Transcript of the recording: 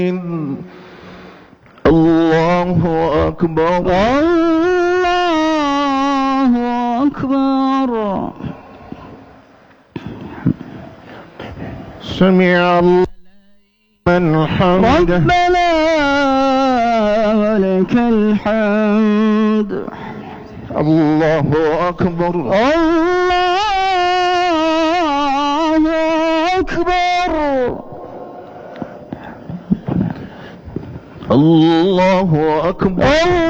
الله أكبر الله أكبر. سمع الله من حمده ربنا ولك الحمد. الله أكبر الله أكبر. الله أكبر.